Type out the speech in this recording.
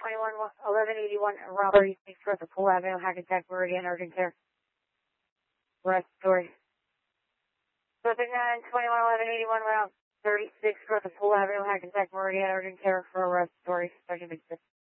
1181 Route 36 North of Pool Avenue, Hackensack Meridian, urgent care. Respiratory. Northern 211181 Route 36 North of Pool Avenue, Hackensack Meridian, urgent care for respiratory. Sergeant Bixby.